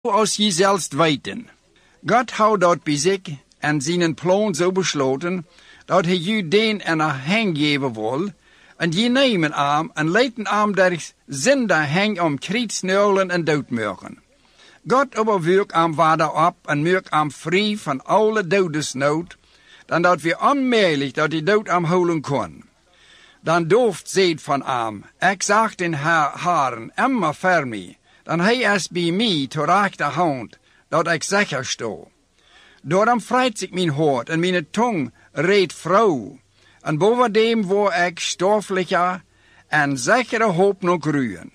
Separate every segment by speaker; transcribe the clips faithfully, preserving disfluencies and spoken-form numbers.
Speaker 1: als je zelfs weten. God houdt dat bij zich en zijn plan zo besloten, dat hij je den en een hang geven wil, en je nemen aan en leiden aan der zinde hang om krietsneulen en doodmurken. God overwerkt aan waarde op en maakt aan vrij van alle dodesnood, dan dat we onmiddellijk dat die dood aan houden kon. Dan dooft zet van aan, ik zag in haar haren immer voor mij, dan hij is bij mij te rechterhand, dat ik zeker sto. Daarom vreit zich mijn hart en mijn tong reed vrouw, en bovendien word ik stoffelijker en zekere hoop nog groeien.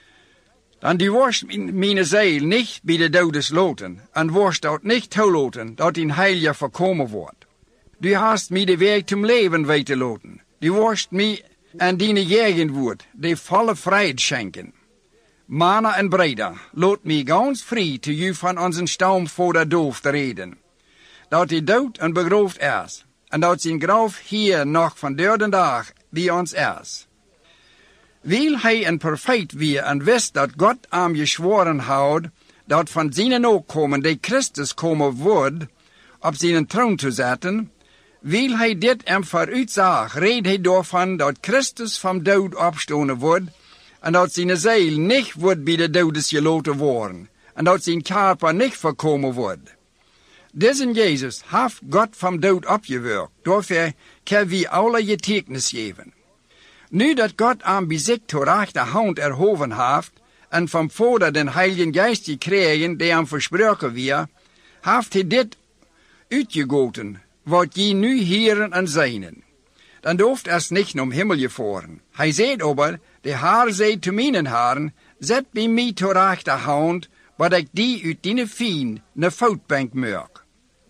Speaker 1: Dan die worst mijn ziel niet bij de dodes loten, en worst dat niet toelaten dat een heilige voorkomen wordt. Du hast mij de weg zum leven weten loten. Die worst mij en die jegen wordt, die volle vrijheid schenken. Mannen en breder, laat mij ganz vrij te u van onze stamvader doof te reden. Dat hij dood en begroofd is, en dat zijn graf hier nog van de dag bij ons is. Wil hij een profeet weer en wist dat God aan je zworen houdt, dat van zijn nakomen die Christus komen wordt, op zijn troon te zetten, wil hij dit hem vooruitzag, reed hij daarvan dat Christus van dood opstonen wordt, en dat zijn ziel niet wordt bij de dodes gelaten worden, en dat zijn körper niet voorkomen wordt. Deze Jezus heeft God van dood opgewerkt, daarvoor kan we alle getuigenis geven. Nu dat God aan bij zich te rechterhand erhoven heeft, en van Vader den Heiligen Geist gekregen, die hem versproken weer, heeft hij dit uitgegoten, wat je nu hieren en zijnen. Dan dooft es niet om Himmel gevoeren. Hij zei aber, de Haar zei te mijn haren, zet bij mij te rechterhand, wat ik die uit die vien ne voetbank maak.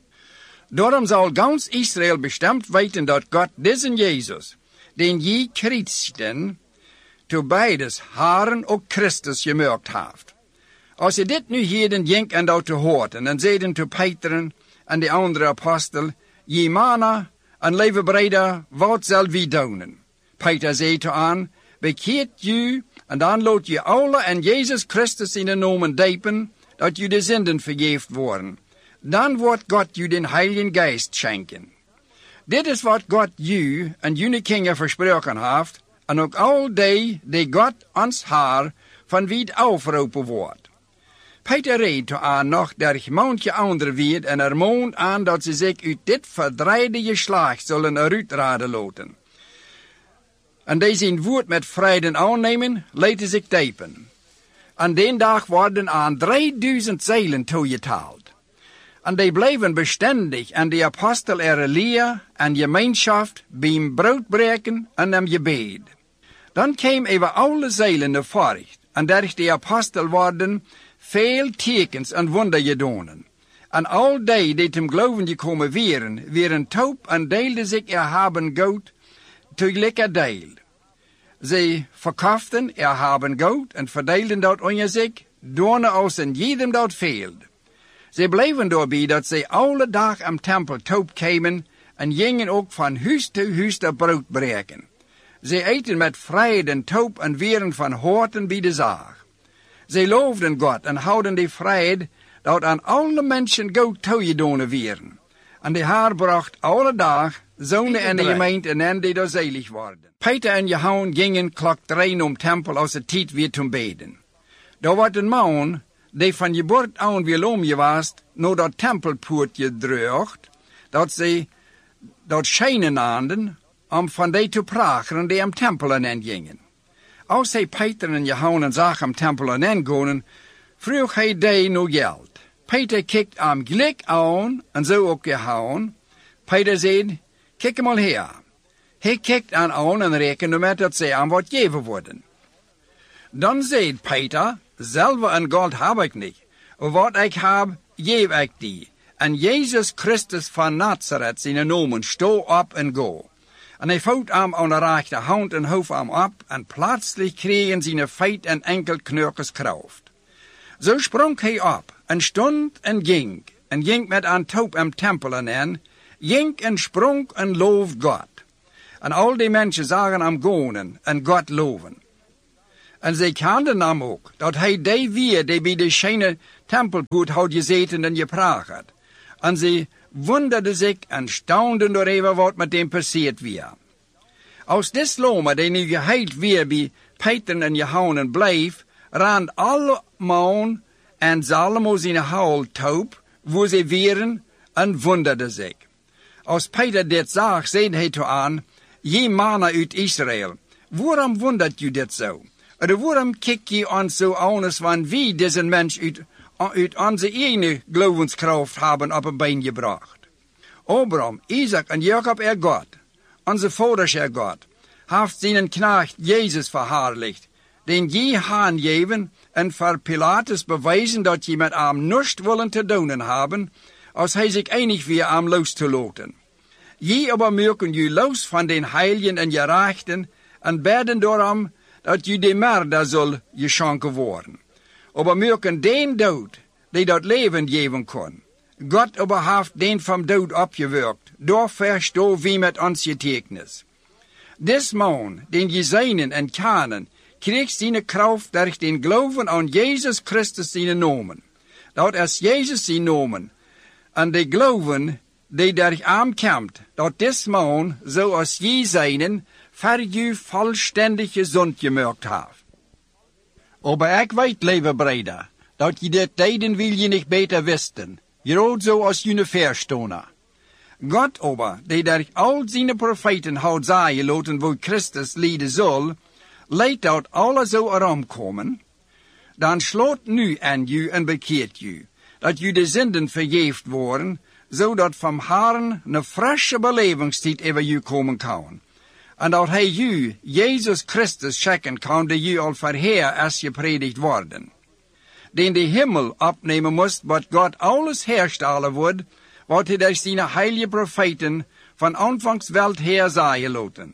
Speaker 1: Daarom zal ganz Israël bestemd weten dat God deze Jezus, den je christen, to beides Haren ook Christus gemaakt heeft. Als je dit nu hier jenk en dat te horen, en zeiden te Peter en de andere apostel, je mannen en leven breder, wat zal wie doen? Peter zei te aan, bekeert je, en dan laat je alle en Jezus Christus in de namen diepen, dat je de zinden vergeeft worden. Dan wordt God je den Heiligen Geist schenken. Dit is wat God je en jullie kinderen versproken heeft, en ook al die die God ons haar van wie het afgeroepen wordt. Peter reed aan nog der mondje andere weer en er moont aan dat ze zich uit dit verdreide geslacht zullen eruitraden laten. En die zijn woord met vrede aannemen, laten zich diepen. Aan die dag worden aan drieduizend zeilen toegetaald. En die bleven bestendig en de apostel er leer en gemeenschap beim broodbreken en hem gebed. Dan kwam over alle zeilen de voort, en durch de apostel worden veel tekens en wonder gedaan. En al die die ten geloven gekomen waren, waren taub en deelden zich erhaben goud tegelijker deel. Zij verkochten erhaben goud en verdeelden dat onder zich, doorne als in jedem dat veelde. Zij bleven daarbij dat zij alle dag am tempel taub kwamen en gingen ook van huis te huis dat brood breken. Zij eten met vrede en taub en waren van horten bij de zaag. Zij loofden God en houden die vrede dat aan alle mensen goed toegedaan waren. En de Heer bracht alle dag zonen en de gemeente en die door zelig worden. Peter en Johannes gingen klok drie om tempel als het tijd weer te beden. Daar wordt een man die van geboorte aan weer omgewaast naar dat tempelpoort gedrukt, dat ze dat schijnen aanden om van die te pragen die am tempelen en gingen. Als hij Peter en Johannes zag am tempelen en gaan, vroeg hij die nog geld. Peter kijkt am gelijk aan en zo ook Johannes. Peter zei, kijk mal her. Hij kijkt aan aan en rekende met dat zij aan wat geven worden. Dan zei Peter, zelve en gold heb ik niet. Wat ik heb, geef ik die. En Jezus Christus van Nazareth zijn nomen, sto op en go. En hij vouwt hem aan de rechterhand en hoofd hem op, en plötzlich kregen zijn feit en enkel knurkes kracht. Zo sprong hij op, en stond en ging, en ging met een taub am tempelen en, ging en sprong en looft God. En al die mensen zagen hem gaan en God loven. En zij kenden hem ook, dat hij die weer die bij de schijne tempelpoort had gezeten en gepraat had. En ze wonderden zich en staunden door even wat met hem passiert weer. Als des loma, die nu geheild weer bij Peter en Johannes bleef, rand alle maun en Salomo zijn huil taub, wo ze wieren, en wonderden zich. Als Peter dit zag, zei hij toe aan, je mannen uit Israël, waarom wondert u dit zo? Of waarom kijk je ons zo anders van wie deze mens uit, uit onze eigen geloofskracht hebben op een been gebracht? Abraham, Isaac en Jacob er God, onze vaders er God, heeft zijn knecht Jezus verhaarlicht, den je haan geven en voor Pilatus bewijzen dat je met hem niets willen te doen hebben, als hij zich einig weer am los te laten. Je aber mögen je los van den heiligen en gerechten en bidden door hem dat je de merde zal geschonken worden. Aber mögen den dood, die dat leven geven kon. God aber heeft den vom dood opgewerkt, door verstoor wie met ons getekend. Des man, den je zijnen en kanen, kreeg zijn kracht durch den geloven aan Jezus Christus zijn nomen. Dat is Jezus zijn nomen. En de geloven die durch hem komt, dat des man, zoals je zijnen, voor je vollständig gezond gemaakt heeft. Aber ik weet, lieve breder, dat je dit tijden wil je niet beter wisten, groot zoals je verstonen. God aber, die durch al zijn profeten houdt zeggen laten wo Christus lijden zal, leidt dat alle zo erom komen, dan sloot nu aan u en bekeert u, dat u de zinden vergeeft worden, zodat van Herren een frisse belevingstijd over u komen kan. En dat hij u, Jezus Christus, checken kan, die u al voorheer is gepredikt worden. Den de hemel opnemen moest, wat God alles herstellen wordt, wat hij door zijn heilige profeten van aanvangs welt her zeggen laten.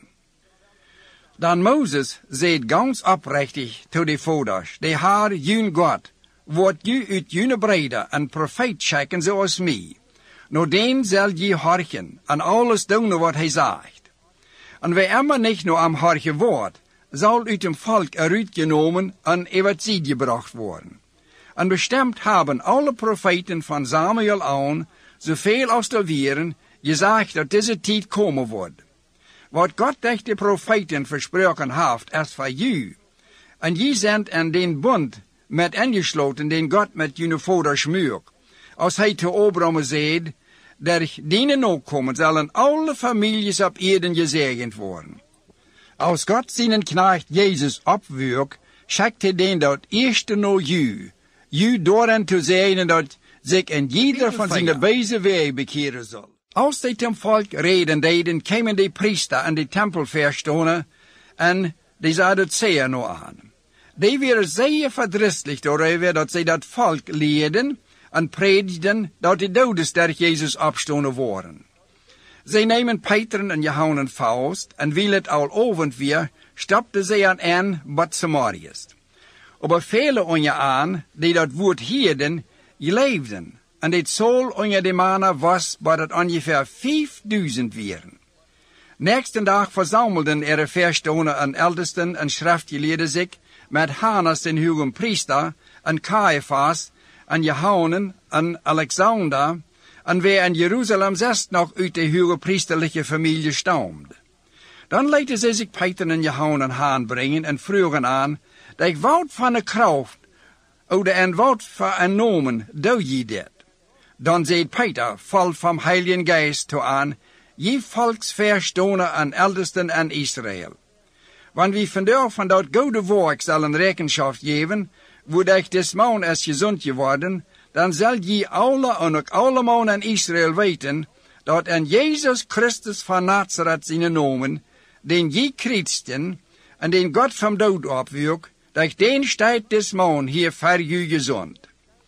Speaker 1: Dan Moses zei ganz oprechtig to de vaders, de Heer, jun God, wordt u uit june breder een profeet checken zoals mij. Nou den zal je horchen en alles doen wat hij zegt. En wie immer niet nou am horchen wordt, zal uit dem volk eruit genomen en evaziet gebracht worden. En bestemd hebben alle profeten van Samuel aan, zoveel als er wieren, gezegd dat deze tijd komen wordt. Wat God durch de profeten versproken heeft, is voor u. En je zijn in den bund met ingesloten, den God met jullie vaders maakt. Als hij te Abraham zei, durch dienen nakomen zullen alle families op Erden gezegend worden. Als God zijn knecht Jezus opwerkt, schickt hij den dat eerste naar u. U door hen te zeggen dat zich in ieder van zijn wijze weg bekeren zal. Als de ten volk reden deden, kwamen de priester en de tempelverstoner en die zeiden het zeer nou aan. Die waren zeer verdrietig daarover dat zij dat volk leerden en predikten dat de doden der Jezus opstonden worden. Zij nemen Peter en Johannes vast en wil het al ovend weer, stapten zij aan en wat Samariërs. Aber vele onder aan, die dat woord hierden, leefden. En dit zal onder de mannen was, waar het ongeveer vijfduizend waren. Nächsten dag verzamelden er verstoner en eldesten en schriftgeleerden zich met Hannas den hoge priester en Caiaphas en Johannes en Alexander en wie in Jeruzalem zest nog uit de hoge priesterlijke familie stamde. Dan lieten ze zich Peter en Johannes aanbrengen en vroegen aan, dat ik woud van de kracht, oder en woud van een nomen, doe je dit. Dan zei Peter, vol vom Heiligen Geist toe aan, je volksverstoner en eldersten en Israël. Want wie vandaag van dat goede werk zullen rekenschap geven, wodat des man is gezond geworden, dan zal je alle en ook alle man in Israël weten, dat in Jezus Christus van Nazareth zijn nomen, den je christen en den God vom dood opwerkt, dat den staat des man hier voor je gezond.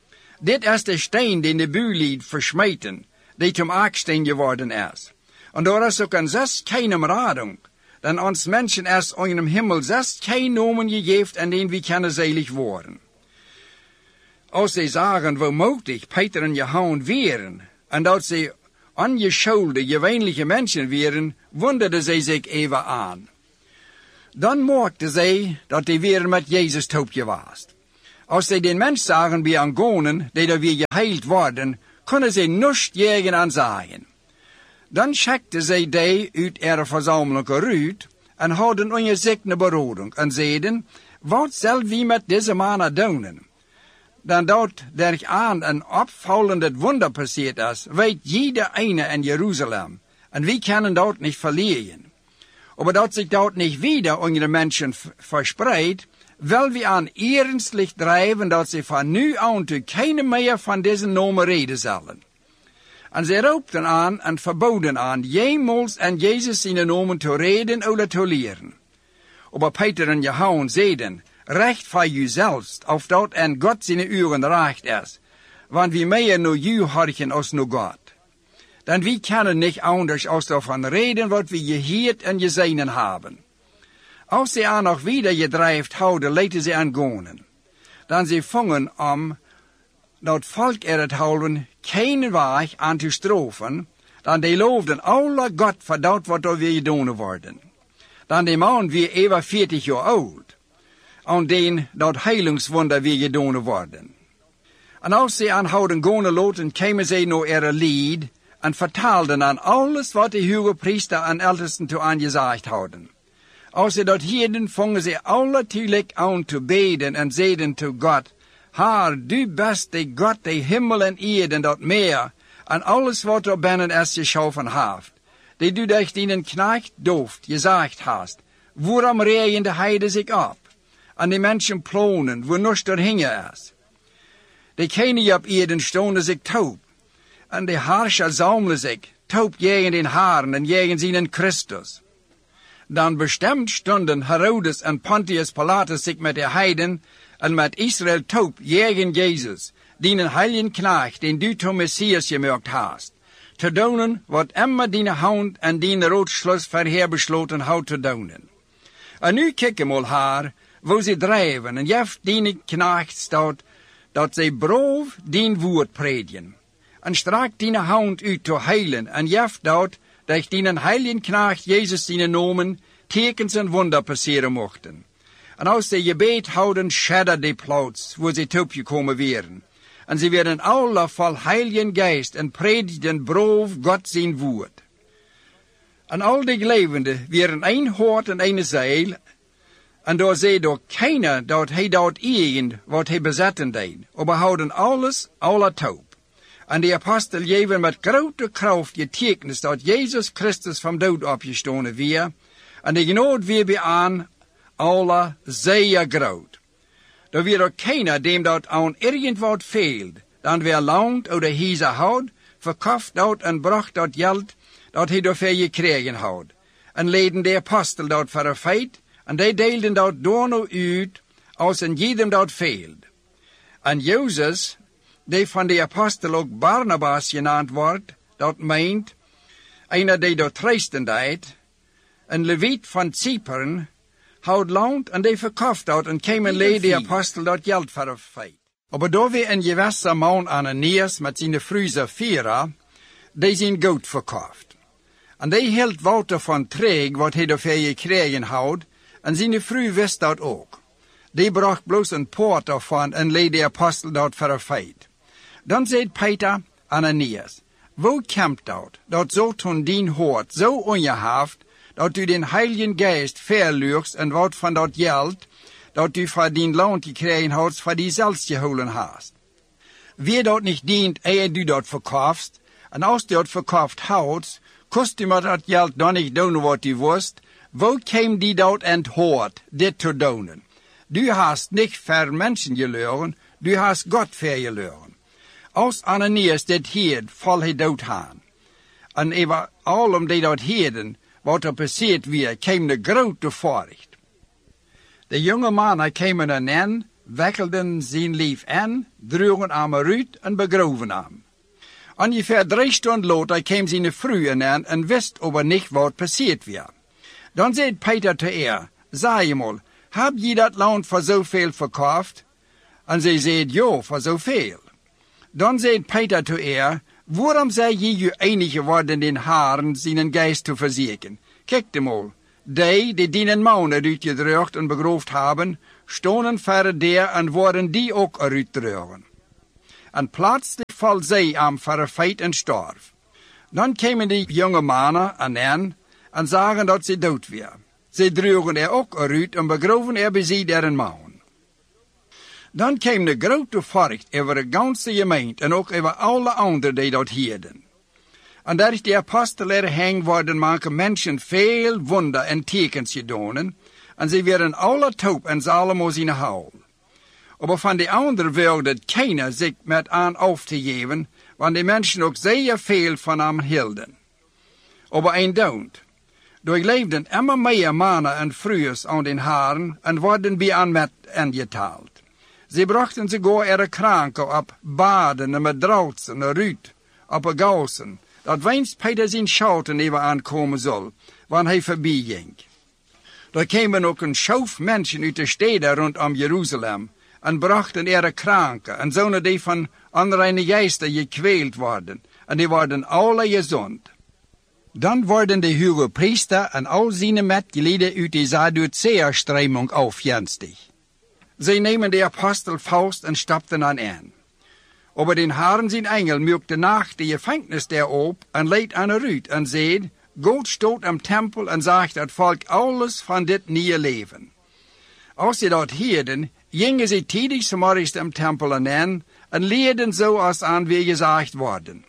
Speaker 1: Dit is de steen die de buurlied versmeten, die zum Aksteen geworden is. En daar is ook een zes keine radung, dan ons mensen is in dem Himmel zes geen nomen gegeven en den we kunnen selig worden. Als ze zagen hoe moedig Peter en Johannes waren, en dat ze ongeschoolde, gewöhnliche mensen waren, wonderden ze zich even aan. Dan merkten zij dat die weer met Jezus taub geweest. Als zij den mens zagen bij aangonen, die er weer geheild worden, kunnen zij niets tegen aan zeggen. Dan schikten zij die uit er verzameling eruit en hadden ongezegde beroding en zeiden, wat zal wie met deze mannen doen? Dan dat er aan een opvallend wonder passiert is, weet jeder ene in Jeruzalem. En wie kunnen dat niet verlieren. Aber dat zich dat niet wieder onder de mensen verspreidt, wil we aan ernstlich drijven dat ze van nu aan toe geen meer van deze namen reden zullen. En zij roepten aan en verboden aan jemals en Jezus zijn namen te reden of te leren. Aber Peter en Johannes zeiden, recht voor jezelf, of dat en God zijn uren recht is, want wie meer nu u harken als nu God. Dan wie kunnen niet anders als daarvan reden wat we gehoord en gezien hebben. Als ze aan nog wieder gedrijft houden, laten ze aan gaan. Dan ze vangen om dat volk er het houden geen weg aan te strofen, dan die loofden alle God voor dat wat er weer gedaan worden. Dan die man weer even veertig jaar oud, aan den dat heilingswonder weer gedaan worden. En als ze aanhouden gaan laten, kwamen ze naar er lied en vertaalden aan alles wat de hoge priester en ältesten toe aangezegd hadden. Als ze dat hielden, vangen ze alle tegelijk aan te beden en zeiden te God, Heer, du bent de God, de hemel en aarde en dat meer, en alles wat er binnen is geschaffen heeft. Die du dich dienen knecht dooft, gezegd hast, waarom regen de heide zich op? En de mensen plonen, waar niets er hingen is. De koningen op aarde stonden zich taub, en de herrscher zamelen zich, taub tegen den Herren en tegen zijn Christus. Dan bestemd stonden Herodes en Pontius Pilatus zich met de heiden en met Israël taub tegen Jezus, die een heiligen knecht, den du tot Messias gemaakt hast, te doen wat immer die hand en die roodschluss verheer besloten houdt te doen. En nu kijk mal haar, wo ze drijven, en jeft die knecht staat, dat ze brood dien woord predigen. En strak die hand uit te heilen, en jeft dat, dat die heiligen knecht Jezus zijn nomen, tekens en wunder passeren mochten. En als ze gebed houden, schedder de plaats, wo ze toepgekomen werden. En ze werden alle vol heiligen geest en predigden brood God zijn woord. En al die levenden werden een hart en een ziel, en door ze door keiner dat hij dat eigen wat hij bezetten deed, maar houden alles, alle taub. En de apostel geven met grote kracht getekend dat Jezus Christus van dood opgestaan weer, en de genade weer bij aan alle zeer groot. Er weer ook keiner dem dat aan irgendwat fehlt, dan weer land oder hiese houd, verkauft dat en bracht dat geld dat hij daarvoor gekregen had. En leden de apostel dat voor een feit, en die deelden dat door nou uit, als en jedem dat fehlt. En Jezus, die van de apostel ook Barnabas genaamd wordt, dat meent, einer die dat treisten deed, een leviet van Cypern, houd land en die verkauft dat en kwam en leed de apostel dat geld voor een feit. Maar door we een gewisse man Ananias met zijn vrouw Sapphira, die zijn goud verkauft. En die hield Wouter van Treeg wat hij daarvoor gekregen had, en zijn vrouw wist dat ook. Die bracht bloos een poort daarvan en leed de apostel dat voor een feit. Dan zei Peter, Ananias, wo komt dat, dat zo toen dien hoort, zo ongehaft, dat u den heiligen geest verlucht en wat van dat geld, dat u voor dien land gekregen had, voor die zelfs geholen hast. Wie dat niet dient, eer du dat verkaufst, en als du dat verkauft houdt, kost u met dat geld dan niet doen wat u wist, wo kwam die dat en hoort, dit te doen? Du hast niet voor mensen geleuren, du hast God vergeleuren. Als Ananias dit hield, val hij dood aan. En over allem die dat hielden, wat er passiert weer, kwam de grote furcht. De jonge mannen kwamen er aan, wekkelden zijn lief aan, droegen hem eruit en begroven hem. Ongeveer drie stunden later kwam zijn vrouw aan en wist over niet wat passiert weer. Dan zei Peter te haar, zeg je mal, heb je dat land voor zoveel verkauft? En zij zei, ja, voor zoveel. Dan zei Peter te haar, waarom zei je je enige worden den Herren zijn geest te verzekeren? Kijk de mal, die die dienen mannen uitgedrukt en begroofd hebben, stonden verder der en worden die ook eruit drogen. En plaatselijk val zij aan voor een feit en storf. Dan kwamen die jonge mannen aan hen en zagen dat ze dood waren. Zij droegen er ook eruit en begroven er bij zij der een mouwen. Dan kwam de grote furcht over de ganse gemeente en ook over alle anderen die dat hielden. En daar is de apostel erheen worden maken mensen veel wunder en tekens gedaan, en ze werden alle taub en allemaal zijn huil. Maar van de anderen wilde keiner zich met aan af te geven, want de mensen ook zeer veel van hem hielden. Maar eindelijk, doorleefden immer meer mannen en vrouwen aan den haren en worden bij aan met ingetaald. Ze brachten sogar er kranken op baden en met drautsen en ruut op een gauzen, dat wens Peter zijn schouten even aankomen zal, wanneer hij voorbij ging. Er kwamen ook een schouf mensen uit de steden rondom Jeruzalem en brachten er kranken en zonen die van onreine geesten gekweeld worden, en die worden alle gezond. Dan worden de hoge priester en al zijn metgeleden uit de Sadduceerströmung aufjenstig. Zij nemen de apostel Faust en stapten aan een. Aber den Herren zijn engel mögte nach de gevangenis der op en leidt aan eruit en zeid, God stoot am tempel en zegt het volk alles van dit nieuwe leven. Als ze dat hielden, gingen ze tidig 's morgens am tempel aan en leerden zoals aan weer gezegd worden.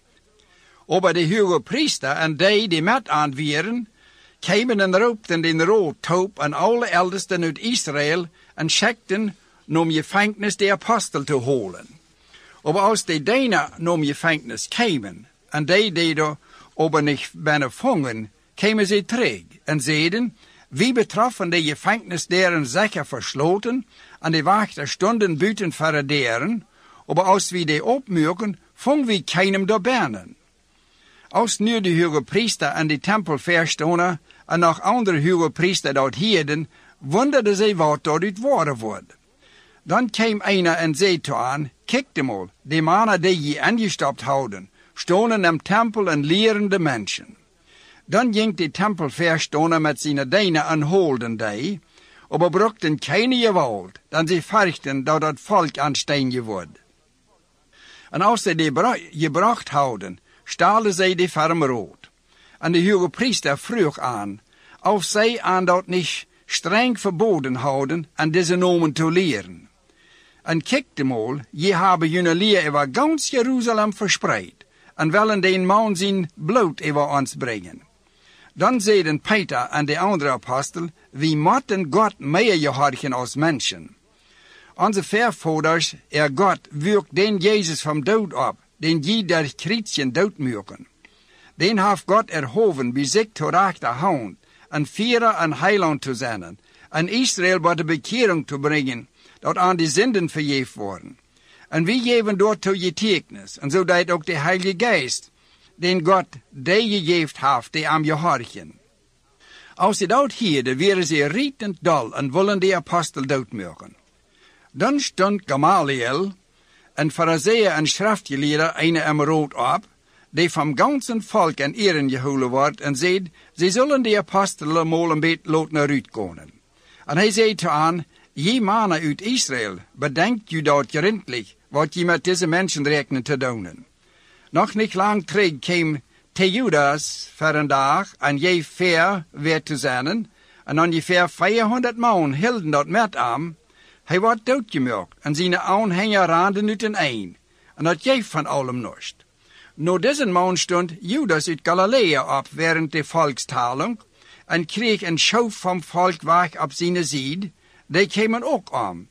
Speaker 1: Aber de hoge priester en die die met aan waren, kwamen en roepten den roodtaub en alle eldersten uit Israël en schekten om gevangenis de apostel te holen. Aber als die Denen om gevangenis kwamen, en die die er aber niet bijna vangen, kwamen ze terug en zeiden, wie betroffen de gevangenis deren zeker versloten, en de wachter stonden buiten voor deren, aber als we die opmerken, vangen we keinem der Bernen. Als nu de hoge priester en de tempelverstoner en nog andere hoge priester dat hielden, wonderden ze wat daaruit worden wordt. Dan kwam einer en zei toe aan, kijk mal, de mannen die je angestapt houden, stonden am tempel en leren de mensen. Dan ging de tempelverstoner met zijn dijnen en holden die, aber brukten keine gewalt, dan ze verchten dat het volk aansteen geworden. En als ze die gebracht houden, stalen zij de farm rood. En de hoge priester vroeg aan, of zij aan dat niet streng verboden houden en deze nomen te leren. En kijk mal, je hebben jullie leer over ganz Jeruzalem verspreid, en willen den man zijn bloed over ons brengen. Dan zeiden Peter en de andere apostel, we moeten God meer gehorchen als mensen. Onze voorvaders, er God, wirkt den Jezus van dood op, den je der Christen doodmaken. Den heeft God erhoven bij zich te rechterhand, en vieren en heiland te zijn, en Israël bij de bekering te brengen, dat aan de zinden vergeeft worden. En wie geven door toe getekens, en zodat ook de Heilige Geest, den God die gegeven heeft, die aan je hartjen. Als ze dat hielden, waren ze rietend dol en willen de apostel doodmaken. Dan stond Gamaliel, een fariseer en schriftgeleerde, een am rood op, die van ganzen volk en eren gehouden wordt, en zei, ze zullen de apostelen mal een beetje laten uitkomen. En hij zei te aan, je mannen uit Israël, bedenkt u dat gerindelijk, wat je met deze mensen rekenen te doen. Nog niet lang terug kwam Theudas voor een dag, en je ver werd te zijn, en ongeveer vierhonderd man hielden dat met hem. Hij werd doodgemaakt, en zijn aanhanger randen uit een een, en dat jij van allem nost. Nou deze man stond Judas uit Galilea op während de volkstaling, en kreeg een schoof van volk weg op zijn zijde, die kwamen ook aan.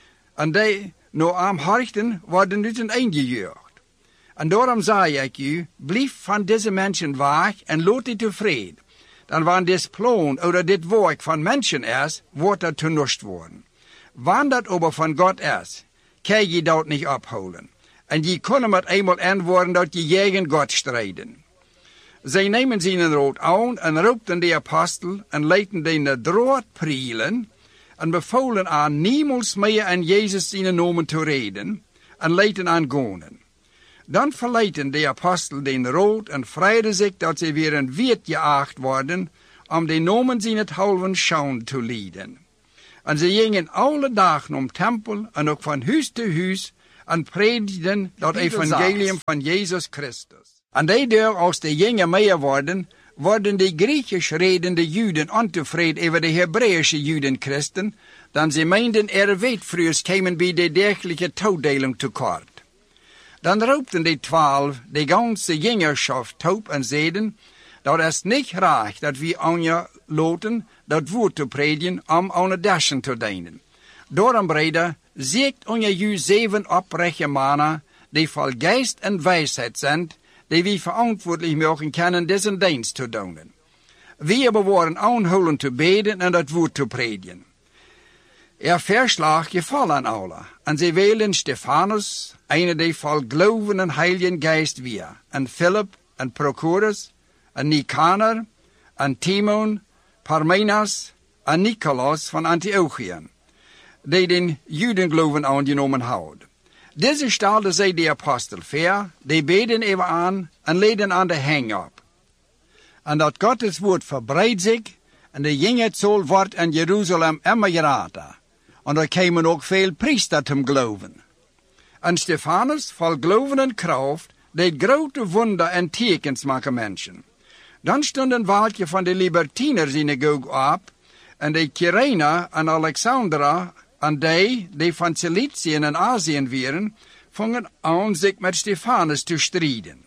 Speaker 1: En die, nou aan harten, worden uit een een gejuicht. En daarom zei ik u, blijf van deze mensen weg en laat die tevreden. Dan wanneer dit plan oder dit werk van mensen is, wordt dat tenust worden. Wanneer dat aber van God is, kan je dat niet ophouden. En je kunnen met eenmaal antwoorden dat je tegen God strijden. Zij nemen zijn rood aan en roepten de apostel en leiden die naar drood prielen en bevolen aan niemals meer aan Jezus zijn namen te reden en leiden aan gonen. Dan verleiden de apostel den rood en vreiden zich dat ze weer een wiet geacht worden om de nomen zijn het halven schaun te leiden. En ze gingen alle dagen om tempel en ook van huis te huis en predikten dat evangelium van Jezus Christus. En daardoor, als de jongen meer worden, worden de Griechisch redende Juden ontevreden over de Hebreeuwse Juden-christen, dan ze meenden er wetfruurs kwamen bij de dergelijke toedeling tekort. Dan roepten de twaalf de ganze jongerschaft op en zeiden, dat is niet graag dat we aan je loten dat woord te prediken om aan dashen te dienen. Daarom, breder, ziet onder je zeven oprechte mannen, die vol geest en wijsheid zijn, die we verantwoordelijk maken kunnen deze dienst te doen. We hebben worden aanhouden te beden en dat woord te prediken. Er verslag geval aan alle, en ze willen Stefanus, een die vol geloven en heiligen geest weer, en Philip, en Prochorus, en Nicanor, en Timon, Parmenas, en Nicolaas van Antiochië, die den Judengeloven aangenomen houden. Deze stelden zij de apostel voor, die beden even aan en leden aan de hang op. En dat Gottes woord verbreidt zich, en de jongen zal wordt in Jeruzalem immer geraten. En er kwamen ook veel priesters te geloven. En Stefanus, vol geloven en kracht, deed grote wunder en tekens maken mensen. Dan stond een waaltje van de Libertiner-synagoge op, en de Kyrena en Alexandra, en die, die van Cilicië en Azië waren, vangen aan zich met Stefanus te strijden.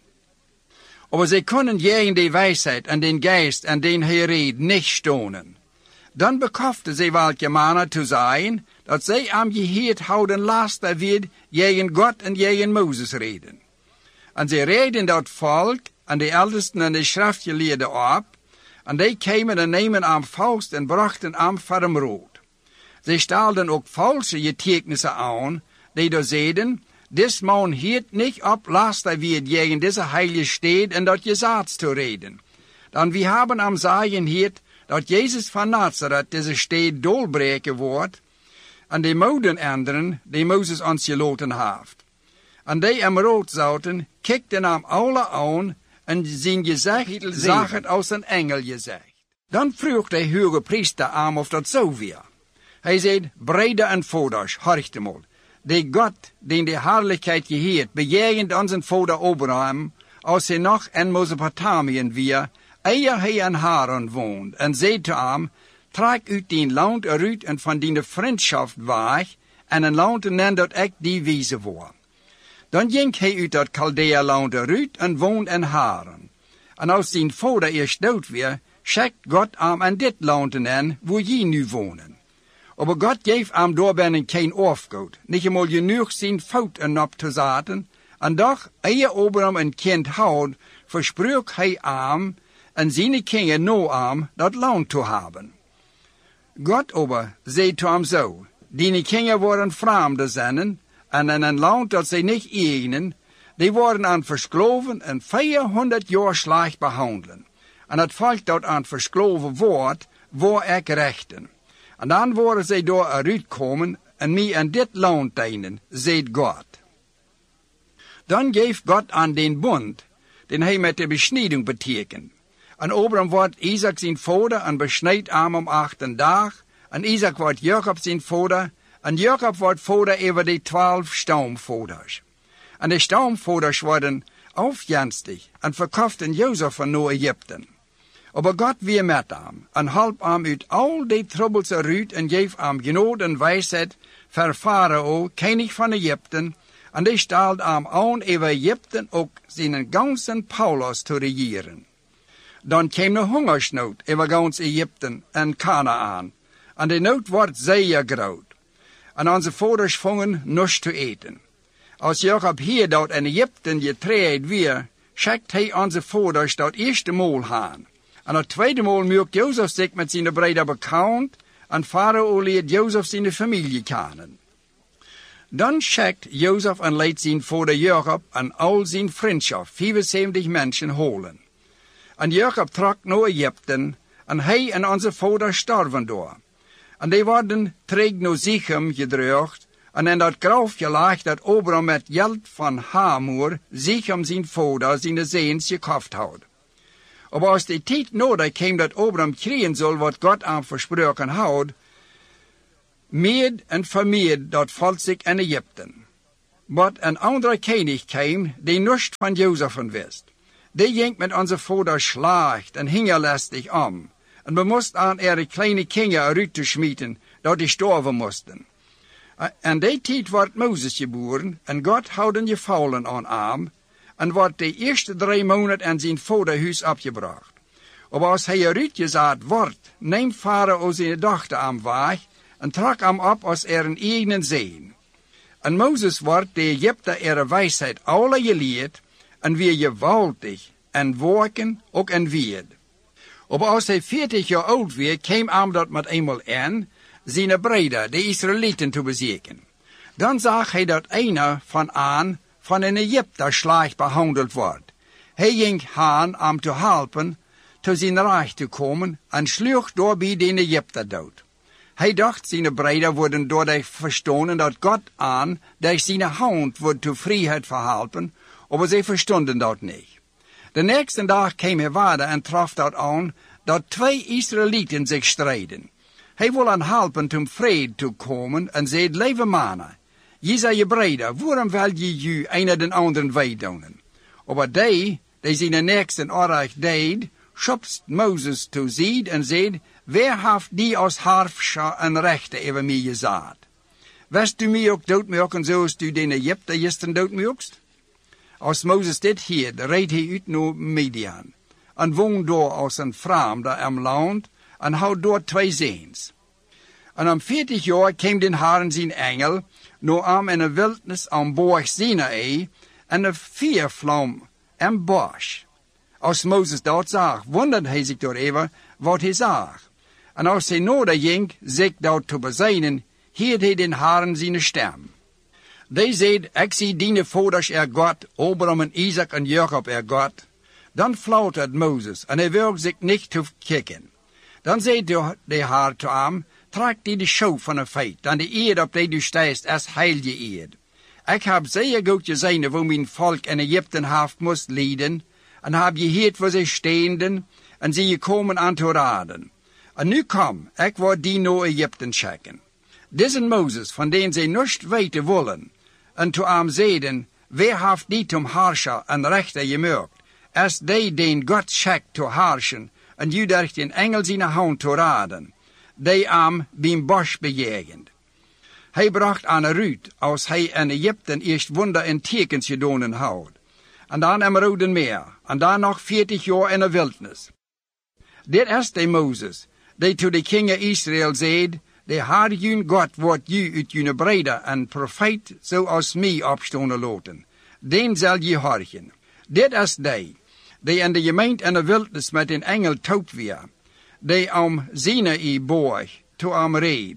Speaker 1: Maar zij konden tegen de wijsheid en den geest en den herred niet stonen. Dan bekoften zij welke mannen te zijn, dat zij am geheerd houden laster werd tegen God en tegen Mozes reden. En zij reden dat volk en de eldesten en de schriftgeleerden op, en die kwamen en nemen am vast en brachten am voor hem rood. Zij stelden ook valse getuigenissen aan, die door zeiden, dis man hield niet op laster werd tegen deze heilige stad en dat gezaats te reden. Dan we hebben am zeggen hield, dat Jezus van Nazareth deze stad dolbreken wordt, en de moden änderen, die Mozes ons geloten heeft. En die am rood zouten, kikten am alle aan, en zijn gezicht zag het als een engel gezicht. Dan vroeg de hoge priester aan of dat zo weer. Hij zei, breder en voders, horcht mal. De God, die de herrlijkheid geheerd, bejegend onze vader Abraham, als hij nog in Mesopotamië weer, eer hij in Haran woont, en zei te hem, trek uit dien land eruit en van die vriendschap weg, en een land nen dat ik die wijze voor. Dan ging hij uit dat Chaldea-land eruit en woont in Haran. En als zijn vader eerst dood weer, schickt God hem in dit land in, waar je nu wonen. Maar God geeft hem doorbinnen geen afgoed, niet eenmaal genoeg zijn fout en op te zetten, en doch, eer Abraham een kind houdt, verspreekt hij hem en zijn kinderen no hem dat land te hebben. God aber zei te hem zo, die kinderen worden vreemde zinnen, en in een land dat zij niet eigenen, die worden aan verskloven en vierhonderd jaar slecht behandelen. En het volk dat aan verskloven wordt, wordt ik rechten. En dan worden zij door eruit komen en mij in dit land dienen, zegt God. Dan geeft God aan den bond, den hij met de besnijding betekent. En Abraham wordt Isaac zijn vader en besnijdt hem om achten dag. En Isaac wordt Jacob zijn vader. En Jacob wordt vader over de twaalf stamvaders. En de stamvaders worden afjenstig en verkochten Jozef van naar Egypte. Maar God weer met hem en helpt hem uit al die troubles eruit en geeft hem genade en wijsheid voor Farao, koning van Egypte. En die stelt hem aan over Egypte ook zijn ganzen Paulus te regeren. Dan kwam de hongersnood over gans Egypte en Kanaan. En de nood wordt zeer groot. En onze vaders vangen niets te eten. Als Jacob hier dat in Egypte getreed weer, schikt hij onze vaders dat eerste maal aan. En het tweede maal maakt Jozef zich met zijn broeder bekend, en Farao leert Jozef zijn familie kennen. Dan schikt Jozef en leidt zijn vader Jacob en al zijn vriendschap, vijfenzeventig mensen holen. En Jacob trok naar Egypte, en hij en onze vader starven door. En die worden terug naar Sichem gedraagd, en in dat grafje lag dat Abraham met geld van Hamor Sichem zijn vader zijn zeens gekocht had. Maar als de tijd nodig kwam dat Abraham krijgen zal wat God aan versproken had, Meer en vermeer dat volk zich in Egypten. Maar een andere koning kwam, die nicht van Josefen wist. Die ging met onze vaders slacht en hingerlastig om. En we moesten aan ihre kleine kinderen eruit te schmieten, dat die sterven moesten. En die tijd wordt Mozes geboren, en God houden je faulen aan hem, en wordt de eerste drie maanden aan zijn vaderhuis opgebracht. Maar als hij eruit gezet wordt, neemt Farao zijn dochter aan weg, en trok hem op als er een eigen zeen. En Mozes wordt de Egypter ihre wijsheid alle geleerd, en weer gewaltig, en werken ook en weer. Maar als hij veertig jaar oud werd, kwam hem dat met eenmaal aan, zijn broeder, de Israëlieten, te bezieken. Dan zag hij dat een van aan van een Egypter slecht behandeld wordt. Hij ging heen om te helpen, tot zijn recht te komen, en sloeg door bij de Egypter dood. Hij dacht, zijn broeder worden door de verstonden dat God aan, dat zijn hand wordt tot vrijheid verhelpen, maar zij verstonden dat niet. De nächste dag kwam hij verder en trof dat aan, dat twee Israëlieten zich strijden. Hij wil aan helpen om vrede te komen en zei, lieve mannen, je zei je broeder, waarom wil je je een den anderen wegdoen? Maar die, die zijn nächsten oorlog deed, schopst Mozes te zijd en zei, wie heeft die als herrscher en rechter over mij gezet? Wist u mij ook doodmaken zoals u den Egypter gisteren doodmaakst? Als Mozes dit hield, reed hij uit naar Midian, en woonde daar als een vreemde in land, en had daar twee zoons. En om veertig jaar kwam den Herren zijn engel, naar hem in een wildnis aan Berg Sinai, en een vuurvlam en bosch. Als Mozes dat zag, wonderde hij zich daarover wat hij zag. En als hij nader ging, zich dat te bezijnen, hield hij den Herren zijn stem. Die zei, ik zie die vaders er God, Abraham en Isaac en Jacob er God. Dan flautert Mozes, en hij wilde zich niet te kijken. Dan zei de, de Heer te hem, trek die de schouw van een feit, dan de eer op die du stijst als heilige eer. Ik heb zeer goed gezien hoe mijn volk in Egypten heeft moest lijden, en heb je gehoord waar zij steenden, en zie je komen aan te raden. En nu kom, ik word die naar Egypten schikken. Deze Mozes, van den zij niets weten willen, en to hem zeiden, wie heeft die tom herscher en rechter gemaakt, als die den God schikt te herrschen, en je durch den engel zijn hand te raden, die hem beim bosch bejegend. Hij bracht aan een ruut, als hij in Egypten eerst wonder en tekens gedaan had. En dan am Rode Meer, en dan nog veertig jaar in de wildnis. Dit is de Mozes, die to de kingen Israël zei, de Heer jun God wordt je uit june breder en profeet zoals mij opstonden laten. Den zal je horchen. Dit is die, die in de gemeente in de wildnis met een engel taub weer, die om Sinai borg to am reed.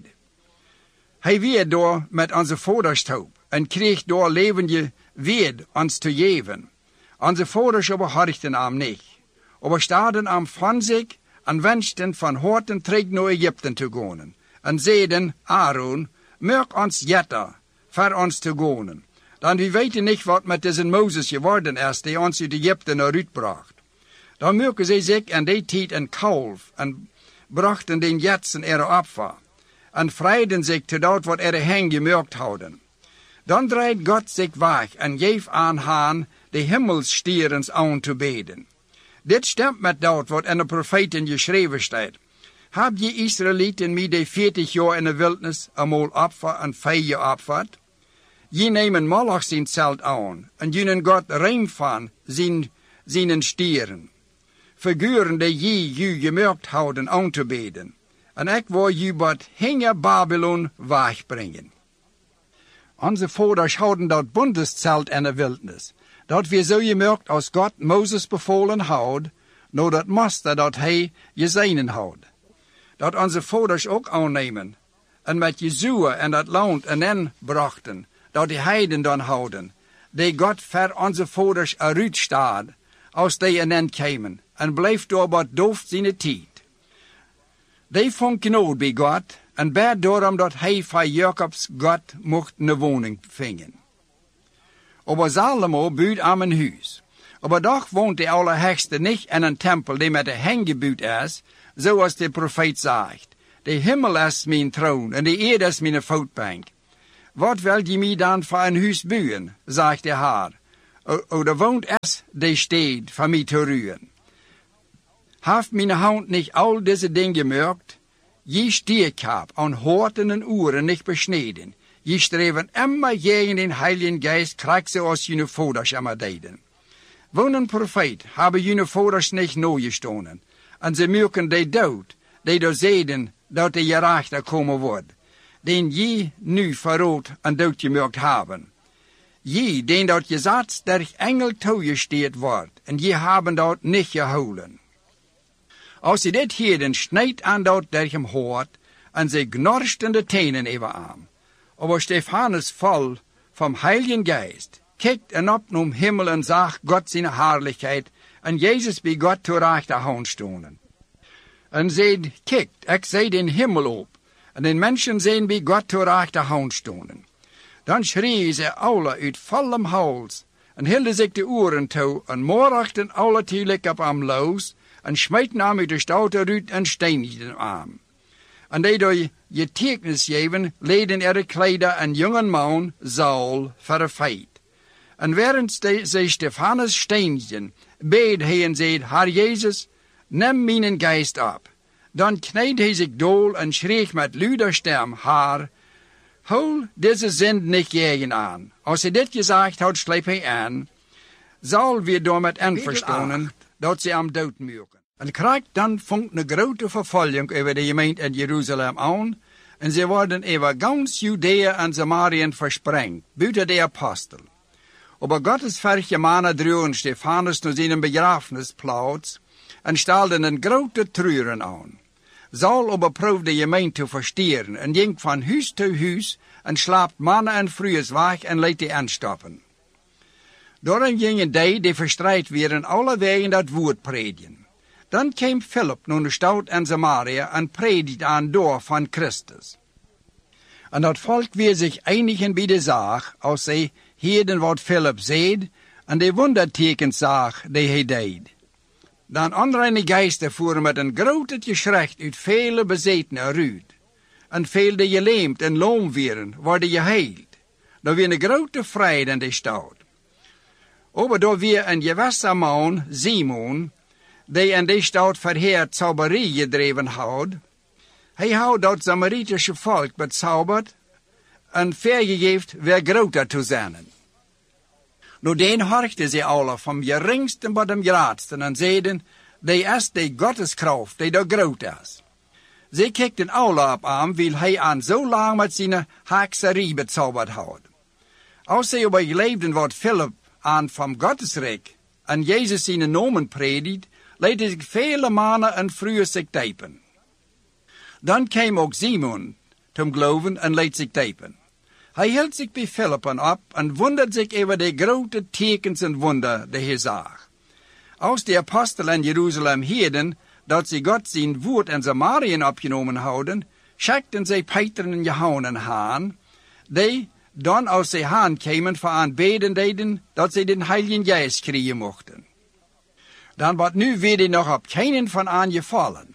Speaker 1: Hij weer door met onze vaders taub, en kreeg door levende weer ons te geven. Onze vaders overhorchten hem niet, aber staden hem van zich en wensten van horten terug naar Egypten te gaan. En zeiden, Aaron, maak ons jetter, voor ons te gaan. Dan we weten niet wat met deze Mozes geworden is, die ons uit Egypten eruit bracht. Dan maken zij zich in die tijd een kalf, en brachten den jetsen er opfer, en vrijden zich te dat wat er hen gemerkt hadden. Dan draait God zich weg, en geeft aan hen de hemelsstierens aan te beden. Dit stemt met dat wat in de profeten geschreven staat. Heb je Israëlieten mij de veertig jaar in de wildnis eenmaal opfer en vee opvat? Je nemen Moloch zijn zelt aan, en junen God rein van zijn, zijn stieren. Figuren die je je gemerkt houden aan te beden. En ik wil je wat hinger Babylon wegbrengen. Onze vaders houden dat bundeszelt in de wildnis. Dat we zo gemerkt als God Mozes bevolen had, nou dat moest dat hij gezegnen had. Dat onze vaders ook aannemen, en met Jezua en dat land en en brachten, dat die heiden dan houden, die God voor onze vaders eruit staat, als die en en kwamen, en bleef door wat doof zijn tijd. Die vond genood bij God, en bad daarom dat hij van Jacobs God mocht een woning vingen. Aber Salomo buurt aan een huis. Aber doch woont de Allerhoogste niet in een tempel die met de heng gebuurd is, zoals de profeet zegt. de himmel is mijn troon en de aarde is mijn voetbank. Wat wil je mij dan voor een huis bouwen, zegt de Heer, o de woont es de steed van mij te ruhen. Heeft mijn hand niet al deze dingen gemerkt? Je sterk heb aan horten en oren niet besneden. Je streven immer gegen den Heiligen Geist, krijg zoals jullie vaders immer deden. Woon een profeet hebben jullie vaders niet nagestonden. En ze merken de dood, die door zeiden dat de gerechter komen wordt. Den je nu verrood en dood gemerkt hebben. Je, den dat gezet der engel toegesteerd wordt, en je hebben dat niet gehouden. Als je dit heden snijdt aan dat der hem hoort, en ze gnorsten de tenen even aan. Aber Stephanus vol vom Heiligen Geist, kijkt en op naar Himmel en zag God zijn Herrlichkeit, en Jezus bij God te rechterhand stonden. En zei, kijkt, ik zei den Himmel op, en de mensen zijn bij God te rechterhand stonden. Dan schreeuwen ze alle uit vollem hals, en hielden zich de oren toe, en morachten alle tegelijk op hem los, en smeten hem uit de stoute ruut en steenigden hem. En die door je tekens geven, leden er de kleider een jonge man, Saul, voor de feit. En während ze Stephanus steenigden, beed hij en zei, Heer Jezus, neem mijn geest op. Dan kneed hij zich dool en schreef met luider stem, Heer, hol deze zend niet tegen aan. Als hij dit gezegd had, sleep hij aan. Saul weer door met einverstonden, dat ze hem doodmuurken. En krijgt dan vangt een grote vervolging over de gemeente in Jeruzalem aan, en ze worden over gans Judea en Samarien versprengd, buiten de apostel. Aber Gottes verche mannen droegen Stephanus naar zijn begrafenisplaats en stelden een grote treuren aan. Saul aber proefde de gemeente te versteren en ging van huis tot huis en slaapt mannen en vrouwen weg en liet die aanstoppen. Daarom gingen die die verstrijd werden alle wegen dat woord predigen. Dan kwam Philip naar de stad en Samaria en predigde aan door van Christus. En dat volk weer zich einigen bij de zaak, als zij hielden wat Philip zei, en de wondertekens zag die hij deed. Dan andere geesten voeren met een groot geschrecht uit vele bezetenen eruit. En veel die geleemd en loom werden, worden geheeld. Dan weer een grote vrede in de stad. Aber daar weer een gewisse man, Simon, die in de stad verheerd zauberie gedreven had. Hij had dat Samaritische volk bezauberd en vergegeven weer groter te zijn. Nu den horchten ze alle, van geringsten tot de grootsten, en zeiden, die is de Gotteskraft, die daar groot is. Ze kijkten alle op hem, wil hij aan zo lang met zijn hekserie bezauberd had. Als ze aber geleefden wat Philip aan van Gottesrijk, en Jezus zijn nomen predikt, lieten zich vele mannen en vrouwen zich typen. Dan kwam ook Simon te geloven en liet zich typen. Hij hield zich bij Philippen op en wonderde zich over de grote tekens en wonder die hij zag. Als de apostelen in Jeruzalem hielden dat ze God zijn woord in Samarien opgenomen hadden, schikten zij Peter en Johannes aan, die dan als zij haan kwamen voor aanbeden deden, dat zij den Heiligen Geist krijgen mochten. Dan wordt nu weer nog op keinen van aangevallen.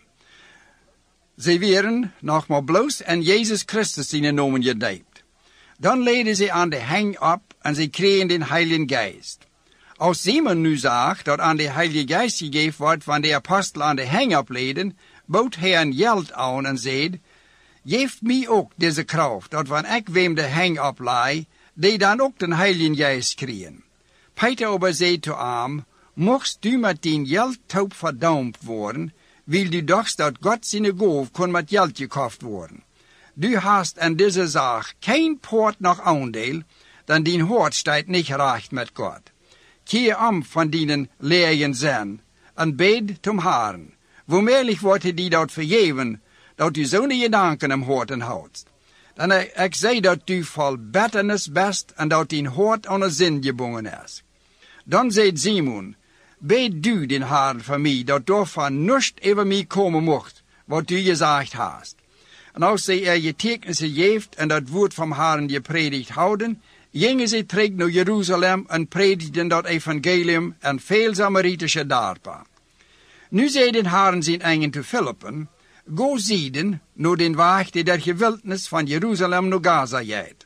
Speaker 1: Zij werden nog maar bloos en Jezus Christus zijn nomen gedijpt. Dan leden ze aan de heng op en ze kregen den Heiligen Geist. Als Simon nu zag dat aan de Heilige Geist gegeven wordt van de apostel aan de heng opleden, bood hij een geld aan en zei, geef mij ook deze kracht, dat wanneer ik wem de heng oplei, die dan ook den Heiligen Geist krijgen. Peter aber zei te hem, mocht du met die geld taub verdampt worden, wil du dacht dat God zijn goof kon met geld gekocht worden. Du hast in deze zaak geen poort nog aandeel, dan die hoort staat niet recht met God. Keer om van die leien zijn, en bid tom Herren. Womelig wordt die dat vergeven, dat u zo'n gedanken hem hoort en houdt. Dan ik, ik zei dat u vol betternis best, en dat die hoort aan een zin gebonden is. Dan zei Simon, bid du den Herren voor mij, dat daarvan niets over mij komen mocht, wat u gezegd hast. En als zij er getekenissen geeft en dat woord van Herren gepredikt houden, gingen ze terug naar Jeruzalem en predigden dat evangelium en veel Samaritische dorpen. Nu zei den Herren zijn eigen te Philippen, go zieden naar den weg die der gewildnis van Jeruzalem naar Gaza gaat.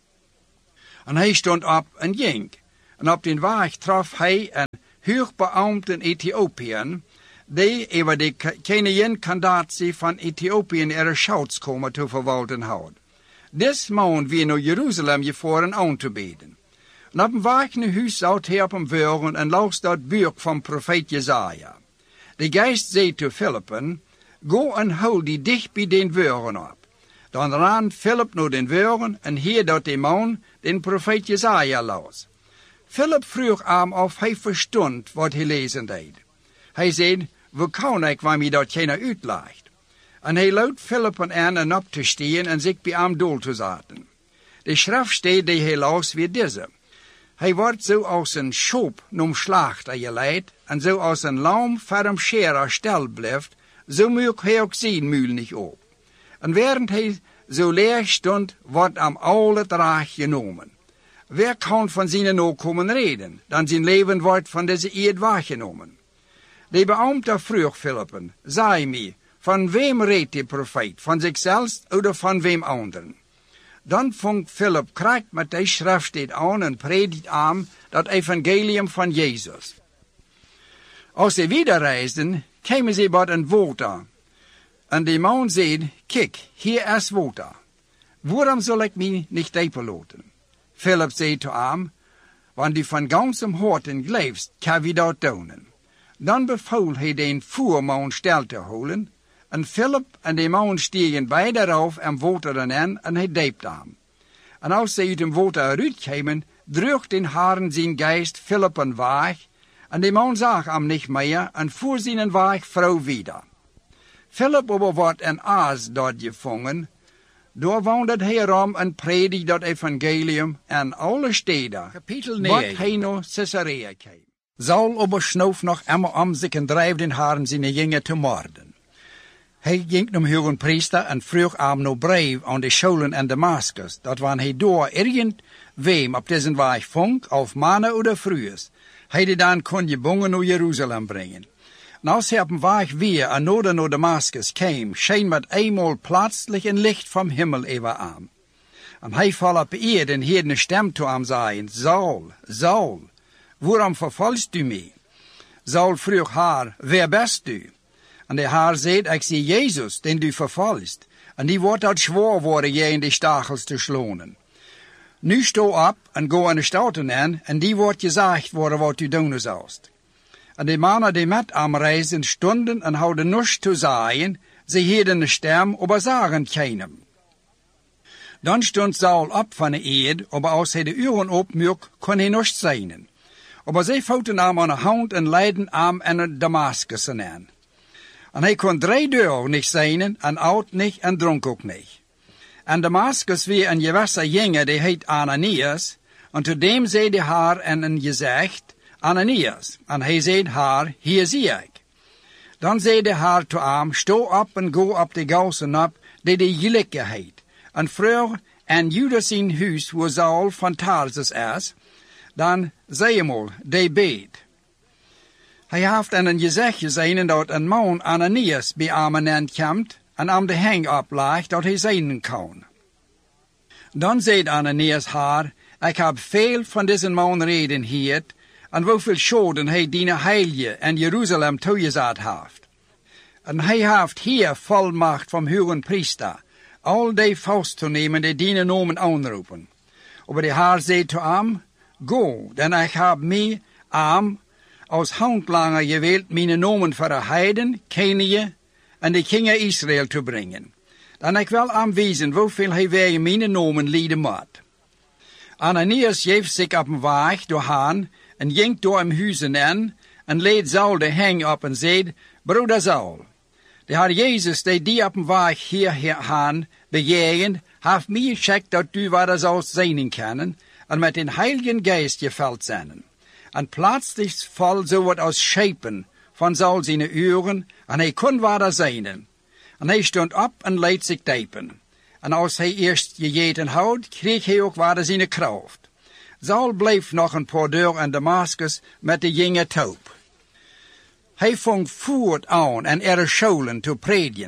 Speaker 1: En hij stond op en ging, en op den weg trof hij een hoogbeambte Ethiopiën, die over de Canaankandidatie van Ethiopië er schouts komen te verwalten had. Des man weer naar Jeruzalem gevaren aan te beden. En op een weg naar huis zou hij op hem woren en las dat boek van profeet Jesaja. De geest zei te Philippen, go en hou die dicht bij den woren op. Dan ran Philip naar den woren en hier dat de man den profeet Jesaja las. Philip vroeg hem of hij verstond wat hij lezen deed. Hij zei, hoe kan ik waarmee dat geen uitlegt? En hij luidt Philippen aan en op te staan en zich bij hem doel te zetten. De schriftstede die hij las weer deze. Hij wordt zo als een schop nom slachter geleid en zo als een lam voor hem scherer stel blijft, zo moet hij ook zien muilnig op. En während hij zo leeg stond, wordt hem al het recht genomen. Wer kan van zijn nakomen reden, dan zijn leven wordt van deze eed weggenomen. De beambte vroeg Philippen, zei mij, van wem redt de profeet, van zichzelf of van wem anderen? Dan vond Philip kracht met de schriftstede aan en predikt aan dat evangelium van Jezus. Als ze wieder reisden, kwamen ze bij een water. En de man zei, kijk, hier is water. Waarom zal ik mij niet dieper laten? Philip zei te hem, want die van ganzem harten geloofst, kan we dat doen. Dan beval hij den voerman stil te houden, en Philip en de man stiegen beide erop en waterden aan, en hij deepte hem. En als ze uit dem water uitkwamen, droeg den Herren zijn geest Philip een weg, en de man zag hem niet meer, en voer zijn weg vrouw wieder. Philip aber wordt een aas dort gevangen, door wandelde hij rom en predigde dat evangelium aan alle steden, wat hij naar Caesarea kwam. Saul aber snoof nog immer om zich en dreef den Herren zijn jongen te moorden. Hij ging naar hoge priester en vroeg hem nog brief aan de scholen in Damascus, dat wanneer hij door irgendwem op deze weg vond, of mannen of vrouwen, hij die dan kon gebonden naar Jeruzalem brengen. En als hij op een weg weer en noorden naar Damascus kwam, scheen met eenmaal plötzlich een licht vom Himmel over hem. En hij viel op eerd en hoorde een stem te hem zeggen, Saul, Saul, waarom vervolgst u mij? Saul vroeg haar, wer bist u? En de Heer zei, ik zie Jezus, den du vervolgst. En die wordt uit zwaar worden je in de stachels te slonen. Nu sto op en go aan de stouten aan, en die wordt gezegd worden wat u doen zoust. En de mannen die met hem reizen stonden en houden niets te zeggen, ze hielden een stem, aber zagen keinem. Dan stond Saul op van de eed, aber als hij de uren opmerk, kon hij niets zijn. Aber zij vouten hem aan de hand en leidden hem in Damascus aan. En hij kon drie dagen niet zijn, en oud niet, en dronk ook niet. En Damascus weer een gewisse jongen, die heet Ananias, en tot dem zei de Heer en een gezegd, Ananias. En hij zei haar, hier zie ik. Dan zei de Heer te hem, sto op en go op de gauzen op, die de Gelikke heet. En vroeg en Judas in huis, waar Saul van Tarsus is, dan zei hem al, die beet. Hij heeft aan een gezegd gezien dat een man Ananias bij hem komt en hem de hang oplegt dat hij zijn kan. Dan zei Ananias haar, ik heb veel van deze man reden hier, en hoeveel schoden hij die heilige en Jeruzalem toegezet heeft. En hij heeft hier volmacht van hoge priester, al die vast te nemen die die nomen aanroepen. Maar de Heer zei te hem, go, dan ik heb mij hem als handlanger gewild mijn nomen voor de heiden, Kenië en de kingen Israël te brengen. Dan ik wil aanwijzen hoeveel hij weer mijn nomen lieden moet. Ananias geeft zich op een weg doorheen en ging door hem huizen in en leed Saul de hang op en zei, broeder Saul, de Heer Jezus die die op een weg hierheen bejegen, heeft mij geschickt dat u wat zou zijn kunnen en met een heiligen geest gevuld zijn. En plötzlich val zo wat als schepen van Saul zijn uren en hij kon wat zijn. En hij stond op en leed zich diepen. En als hij eerst gegeten had, kreeg hij ook wat zijn kracht. Saul bleef nog een paar dagen in Damascus met de jonge taub. Hij vond voort aan en er scholen te predigen,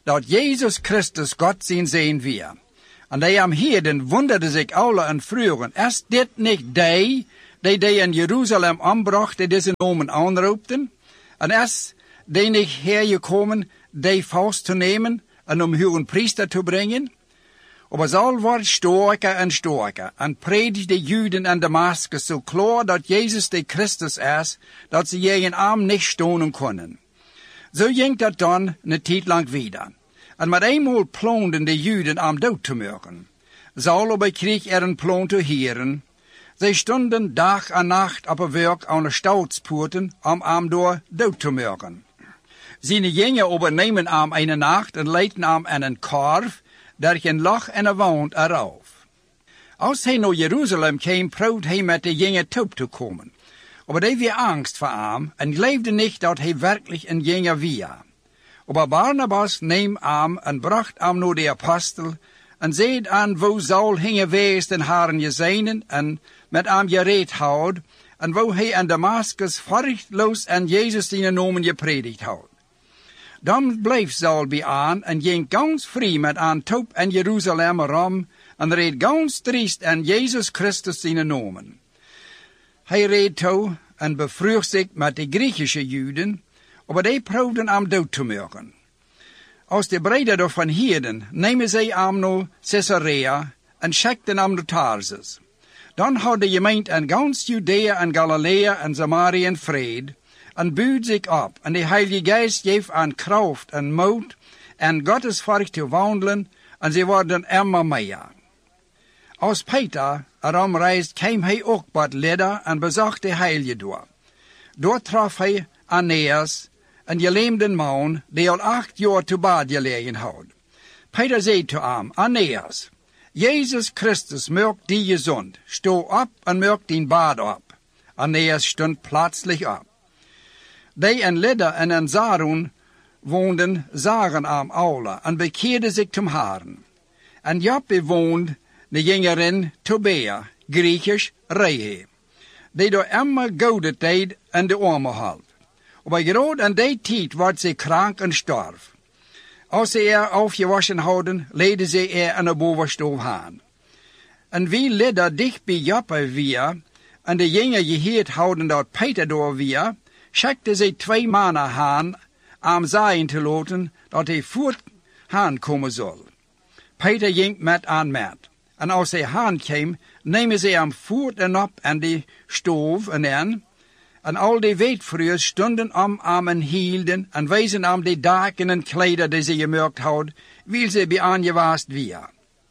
Speaker 1: dat Jezus Christus God zijn zijn weer. En die am heden wonderde zich alle en vroegen, is dit niet die, die die in Jeruzalem aanbracht, die deze nomen aanroepten? En is die niet hergekomen, die vast te nemen en om hun priester te brengen? Aber Saul wordt sterker en sterker en predigt de Juden in Damascus zo klaar dat Jezus de Christus is, dat ze je arm niet stonen konden. Zo ging dat dan een tijd lang weer. En met eenmaal ploonden de Juden om dood te maken. Saul bekreeg er een plan te heren. Zij stonden dag en nacht op het werk aan de staatspoorten om hem door dood te maken. Zijn jongen overnemen hem een nacht en leiden hem in een karf, daar geen lach en een wand eraf. Als hij naar Jeruzalem kwam, probeerde hij met de jongen top te komen. Maar die weer angst voor hem en geloofde niet dat hij werkelijk een jongen was. Maar Barnabas neem hem en bracht hem naar de apostel en zei aan wo Saul hing geweest en haren gezien en met hem gereed had en wo hij in Damascus vruchtloos en Jezus zijn naam gepredikt had. Dan bleef Saul bij aan en ging ganz vrij met aan top in Jeruzalem rom en reed ganz triest en Jezus Christus zijn naam. Hij reed toe en bevroeg zich met de Griechische Juden, maar die probeerden hem dood te maken. Als de breider van Heden nemen zij hem naar Caesarea en schikten hem naar Tarsus. Dan had de gemeente in ganz Judea en Galilea en Samaria en vrede en buurde zich op. En de Heilige Geest geeft aan kracht en moed en Gottes volk te wandelen en ze worden immer meer. Als Peter erom reist, kwam hij ook bij het Lydda en bezocht de Heilige door. Door trof hij Aeneas, een gelähmde man, die al acht jaar te bad gelegen had. Peter zei te hem, Aeneas, Jezus Christus maakt die gezond. Sta op en maak die bad op. Aeneas stond plötzlich op. Die in Lydda en in Saron woonden, zagen hem alle en bekeerden zich zum Herrn. En Joppe woonde de jongerin Tobia, Griechisch Rehe, die door immer goede tijd in de armen had. Maar gerade in die tijd werd ze krank en starf. Als ze er aufgewaschen hadden, leidden ze er in de bovenstoel aan. En wie Lydda dicht bij Joppe weer, en de jongen gehoord hadden dat Peter door weer, schikten ze twee mannen aan, om zeggen te laten dat hij voort aankomen zal. Peter ging met aan met. En als hij aankwam, nemen ze hem voort en op en die stoof en in. En al die weetvrouwen stonden om hem en hielden en wezen hem de daken en kleder die ze gemaakt hadden, wil ze bij aangewaasd weer.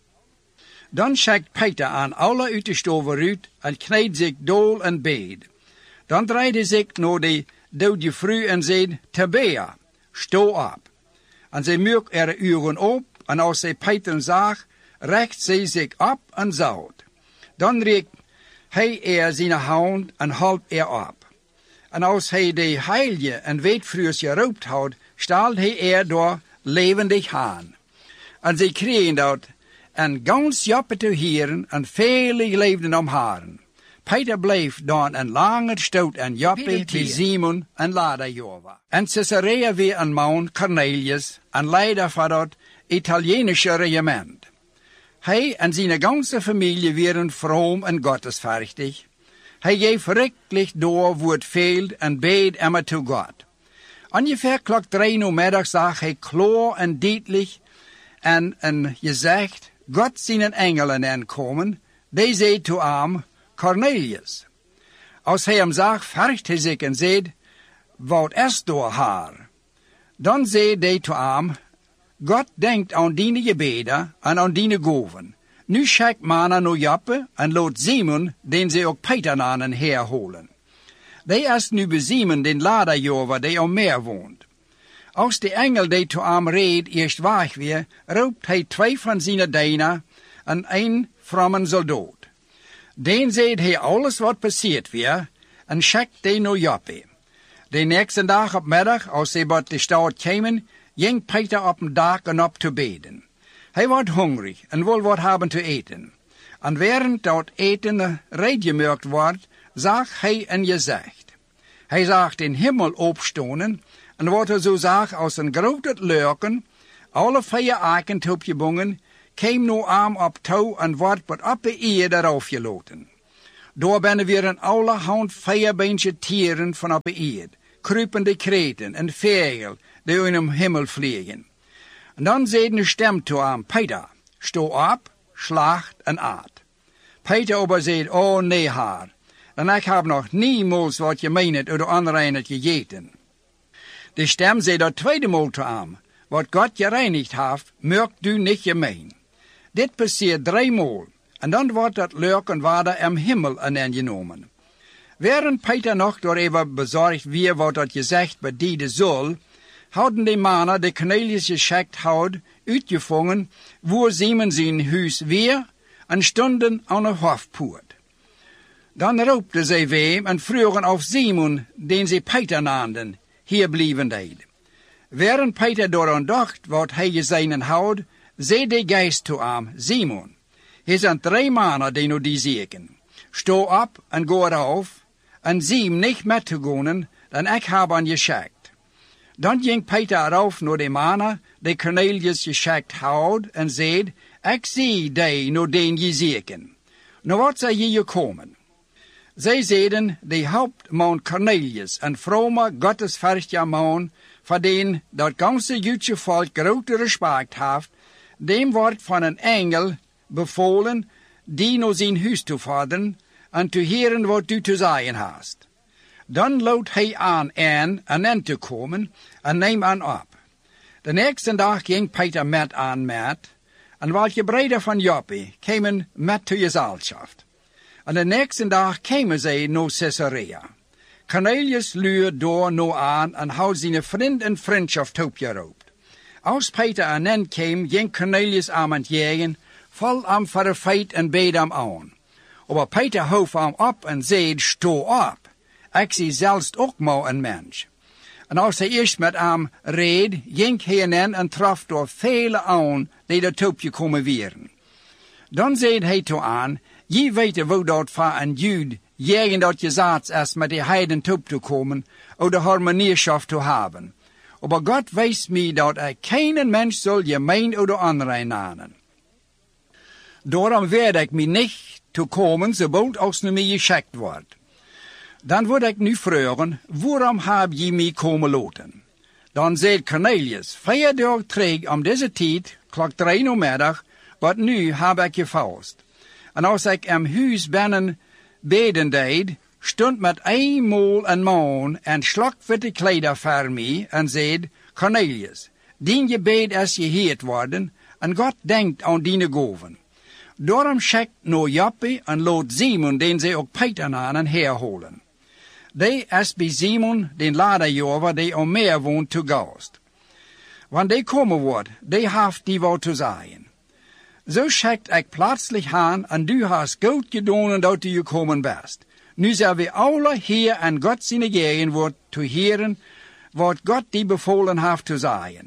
Speaker 1: Dan schikt Peter aan alle uit de stoof uit en kneedt zich dol en beed. Dan draaide zich naar de dode vrouw en zei, Tabea, sta op. En zij maakt er uren op en als zij Peter zag, recht zij zich op en zout. Dan reikt hij er zijn hand en hield er op. En als hij de heilige en weetvrouws geroopt had, stal hij er door levendig aan. En zij kregen dat en gans Joppe te heren en vele leefden om haren. Peter bleef dan een lange stoot en Joppe bij Simon en Lada Jova. En Caesarea weer een man, Cornelius, en leider van dat Italienische regiment. Hij en zijn ganze familie waren vroom en gottesvruchtig. Hij geef rechtlich door woord veel en beed immer to God. Ongeveer klok drie uur middag zag hij klaar en duidelijk en een gezegd, God zijn engelen aankomen, die zei to hem, Cornelius. Als hij hem zag, vergt hij zich en zei, wat is door haar? Dan zei hij to hem, God denkt aan die gebeden en aan die goven. Nu schikt mannen naar Joppe en laat Simon, den ze ook Peter namen, herholen. Die is nu bij Simon, den Laderjover, die om meer woont. Als de engel die to hem reed eerst weg weer, roept hij twee van zijn dienaren en een frommen soldaat. Den zei hij alles wat passeert weer en schikt die naar Joppe. De nächste dag op middag, als ze bij de stad kwamen, ging Peter op een dak en op te beden. Hij werd hungrig en wil wat hebben te eten. En während dat eten reedgemerkt wordt, zag hij een gezicht. Hij zag den hemel opstonen en wat er zo zag als een grote leuken Alle vier aken opgebongen, kwam nu arm op touw en wordt wat op de eerde eraf geloten. Door binnen weer een allerhand vierbeentje tieren van op de eerd, kruipende kreten en vogel die in de hemel vliegen. En dan zei een stem toe aan, Peter, sto op, slacht en aat. Peter aber zei, oh nee haar, en ik heb nog niemals wat je meent uit de onreinheid gegeten. De stem zei dat tweede maal toe aan, wat God gereinigd heeft, merkt u niet gemeen. Dit passeert driemaal, en dan wordt dat leuk en waarde im hemel aangenomen. Während Peter nog door even bezorgd weer wat dat gezegd bedienen zal, hadden de mannen de Cornelius geschickt had, uitgevangen, waar Simon zijn huis weer, en stonden aan de hofpoort. Dan roepten zij hem en vroegen of Simon, den ze Peter naamden, hier blijven deed. Während Peter daaraan dacht wat hij gezien had, zei de geest toe hem, Simon, er zijn drie mannen die nu die zieken. Sto op en go eraf, en zie hem niet met te gaan, dan ik heb aan je geschickt. Dan ging Peter eraf naar de mannen die Cornelius geschickt had, en zei, ik zie die nu den je zieken. Nu wat zijn je gekomen? Zij zeiden, de hoofdman Cornelius, een vrome, gottesfurchtige man, voor den dat ganse Joodse volk grote respect heeft, dem wordt van een engel bevolen, die naar zijn huis te vorderen en te heren wat u te zeggen hast. Dan loopt hij aan en en en te komen en neem aan op. De nächste dag ging Peter met aan met, en welke breder van Joppe kwamen met de gezelschap. En de nächste dag kwamen zij naar Caesarea. Cornelius luurde door nou aan en had zijn vriend en vriendschap opgeroepen. Als Peter aan hen kwam, ging Cornelius aan het jagen, vol am voor de feit en beed hem aan. Maar Peter hoofd hem op en zei, sto op, ik zie zelfs ook maar een mens. En als hij eerst met hem reed, ging hij hen en trof door vele aan die dat opgekomen waren. Dan zei hij toe aan, je weet hoe dat van een Jood jagen dat je zaad is met de heiden op te komen, of de harmonieschap te hebben. Maar God wijst mij dat er geen mens zal je mijn of de andere namen. Daarom werd ik mij niet te komen, zobald als nu mij geschickt wordt. Dan word ik nu vragen, waarom heb je mij komen laten? Dan zei Cornelius, vier dagen terug om deze tijd, klok drie uur middag, wat nu heb ik gevast. En als ik im huis binnen beden deed, stond met eenmaal een man en slok witte kleider voor mij en zei, Cornelius, dien gebed is geheerd worden en God denkt aan die goven. Daarom schikt naar Joppe en laat Simon, den zij ook Peter namen, herholen. Die is bij Simon, den laderjover, die om meer woont, te gast. Wanneer die komen wordt, die heeft die wat te zeggen. Zo schikt ik plötzlich aan en du hast goed gedaan dat u gekomen bent. Nu zijn we alle hier en God zijn gegen wordt te heren, wat God die bevolen heeft te zeggen.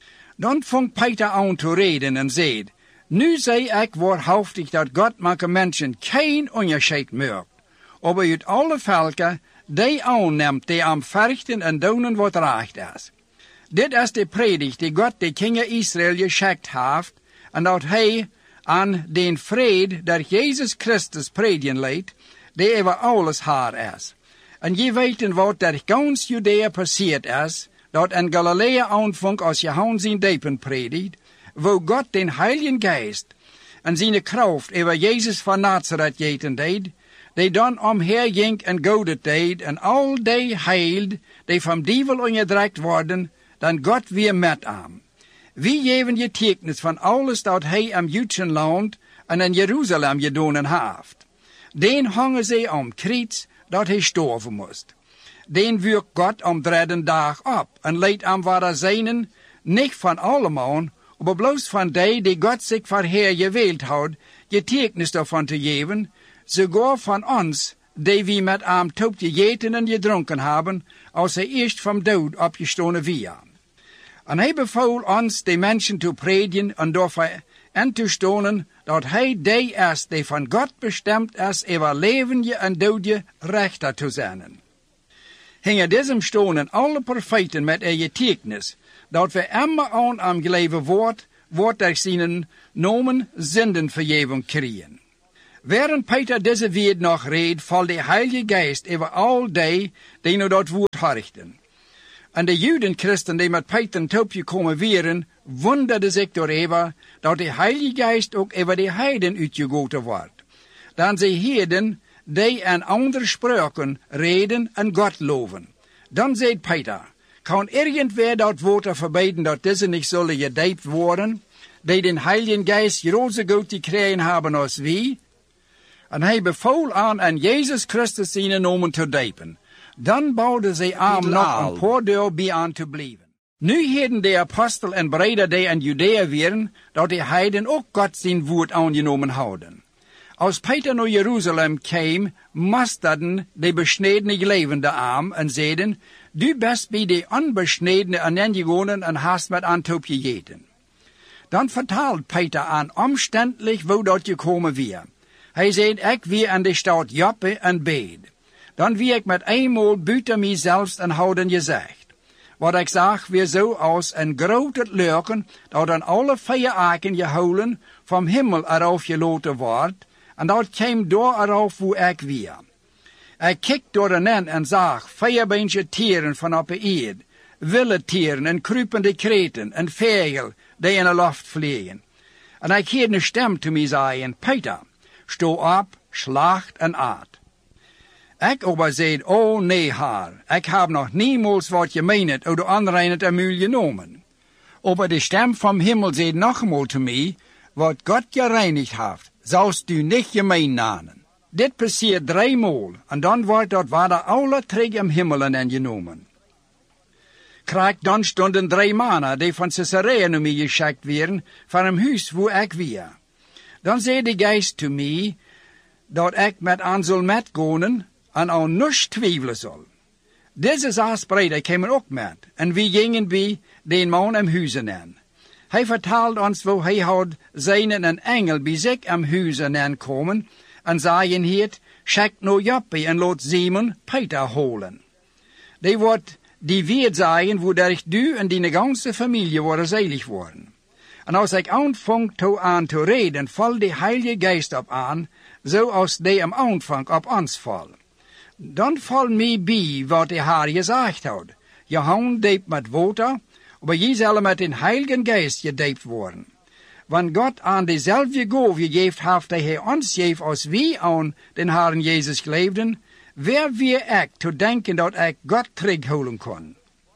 Speaker 1: Dan vond Peter aan te reden en zei, nu zei ik waarhaftig dat God make mensen geen onderscheid merkt, maar uit alle volken die aanneemt die am verrichten en doen wat recht is. Dit is de predigt die God de kingen Israël geschickt heeft, en dat hij aan den vrede dat Jezus Christus predigen leidt, die over alles haar is. En je weten wat dat gans Judea passiert is, dat in Galilea aanvang als Johannes zijn depen predigt, wo God den Heiligen Geest en zijn kracht over Jezus van Nazareth jeten deed, die dan omher ging en godet deed, en al die heild, die van dievel onderdrukt worden, dan God weer met hem. Wie geven je tekens van alles dat hij am Joodsen land en in Jeruzalem gedaan heeft. Den hangen zij om kriets dat hij sterven moest. Den wuurt God om derde dag op en leidt hem waar zijnen, niet van allemaal, maar bloos van die die God zich voor Heer gewild had, je tekens daarvan te geven, sogar van ons, die we met hem top gegeten en gedronken hebben, als hij eerst van dood opgestoken was. En hij beval ons de mensen te predigen en daarvoor en te stonen dat hij die is die van God bestemd is over levende en dode rechter te zijn. hingen diesem stonen alle profeten met een getuigenis, dat we immer aan am geleven woord, wordt er zijn nomen zindenvergeving kregen. Während Peter deze woord nog reed, valt de Heilige Geest over al die, die nu dat woord horchten. En de Judenchristen die met Peter toepje komen waren, wonderden zich doorheen dat de Heilige Geest ook over de heiden uitgegoten wordt. Dan zij heden die en andere spraken reden en God loven. Dan zei Peter, kan irgendwer dat woord verbeden dat deze niet zullen gedijpt worden, die den Heiligen Geest grote goed gekregen hebben als wie? En hij beval aan en Jezus Christus zijn nomen te dijpen. Dan bouwden zij aan nog een paar deur bij aan te blijven. Nu hadden de apostel en breder die in Judea waren, dat de heiden ook God zijn woord aangenomen houden. Als Peter naar Jeruzalem kwam, musterden de besnedene gelevende aan en zeiden, du best bij de onbesnedene aangegonen en hast met Antop gegeten. Dan vertaalt Peter aan omstendelijk hoe dat gekomen weer. Hij zei, ik weer aan de stad Joppe en bed. Dan wie ik met eenmaal buiten mijzelf en houden gezegd. Wat ik zag weer zo als een grote leuken, dat aan alle vier aken gehouden, vom himmel eraf geloten wordt, en dat kwam door eraf hoe ik weer. Ik keek door de nen en zag vierbeentje tieren van op de eerd, wilde tieren en krupende kreten en vegel die in de lucht vliegen. En ik hoorde een stem te mij zeggen, Peter, sto op, slacht en aat. Ik aber zei, oh nee haar, ik heb nog niemals wat je meent uit de onreinheid en muil genomen. Aber de stem vom Himmel zei nogmaals te mij, wat God gereinigd heeft, zoust u niet gemeen namen. Dit passiert driemaal, en dan wordt dat water alle terug im Himmelen ingenomen. Krijg dan stonden drie mannen, die van Caesarea naar mij geschikt werden, van een huis waar ik weer. Dan zei de geest te mij, dat ik met aan zal metgonen, en aan niets twijfelen zal. Deze zes breder kwamen ook met, en we gingen bij den man im huizen in. Hij vertelde ons hoe hij had zijn een engel bij zich im huizen aankomen, en zeiden het, schik nou Joppe en laat Simon Peter holen. Die wordt die weer zeggen, woordelijk du en die ganze familie worden zeilig worden. En als ik aanvang toe aan te reden, val de Heilige Geest op aan, zoals die am aanvang op ons val. Dan val mij bij wat de Heer gezegd had. Je hand diept met water, maar je zal met den Heiligen Geest gediept worden. Want God aan dezelfde goof gegeven heeft die hij ons geeft als wij aan den Heeren Jezus geleefden, wer weer ik te denken dat ik God terughouden kon.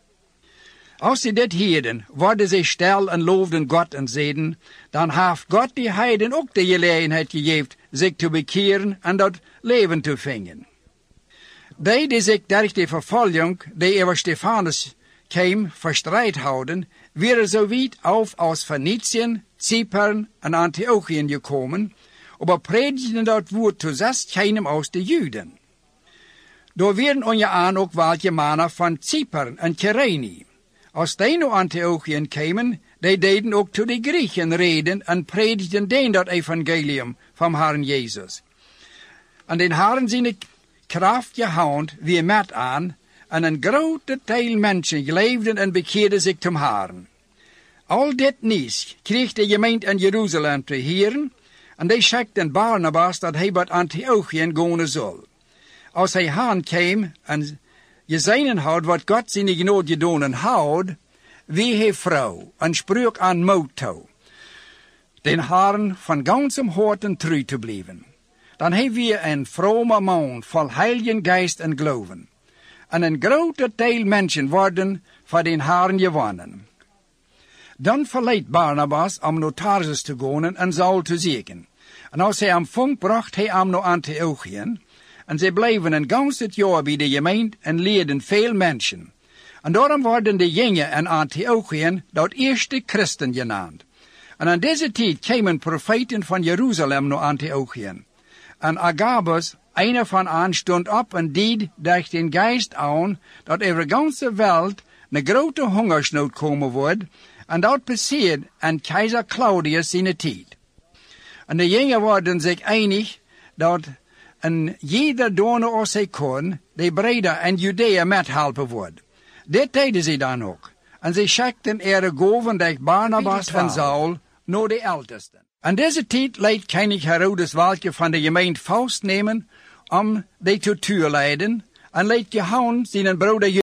Speaker 1: Als ze dit hielden, worden ze stil en loofden God en zeiden, dan heeft God die heiden ook de gelegenheid gegeven zich te bekeren en dat leven te vingen. Die die zich door de vervolging die over Stefanus kwam verstrijd houden, waren zo weit auf aus Phoeniciën, Zypern en Antiochien gekomen, aber predigten dat woord zuerst keinem aus de Juden. Door werden onder aan ook welke mannen van Zypern en Kyrene. Als die naar Antiochien kwamen, die deden ook tot de Griechen reden en predigten den dat evangelium van Herren Jezus. En den Herren zijn kracht gehouden weer met aan, en een grote deel mensen geleefden en bekeerden zich zum Herren. Al dit nieuws kreeg de gemeente in Jeruzalem te horen, en die schikten Barnabas dat hij bij Antiochien gaan zal. Als hij haan kwam en gezien had wat God zijn genade gedaan had, wie hij vrouw en sprak aan moed toe, den Herren van ganzem harten trouw te blijven. Dan hebben we een vrome man vol Heiligen Geest en geloven. En een grote deel mensen worden voor den Herren gewonnen. Dan verleidt Barnabas om naar Tarsus te gaan en Saul te zoeken. En als hij hem vond, bracht hij hem naar Antiochien. En zij bleven een gans het jaar bij de gemeente en leerden veel mensen. En daarom worden de jongen in Antiochien dat eerste christen genaamd. En aan deze tijd kwamen profeten van Jeruzalem naar Antiochien. En Agabus, einer van hen, stond op en deed durch den Geist aan dat over de ganze wereld een grote hongersnood komen wordt, en dat passiert aan keizer Claudius zijn tijd. En de jongen worden zich einig dat en jeder doende als zij kon, de breda en Judea met helpen worden. Dit deden ze dan ook. En ze schikten er goven durch Barnabas en Saul naar de ältesten. En deze tijd leidt koning Herodes welke van de gemeente vastnemen om de tot tuur leiden en leidt Johannes zijn broeder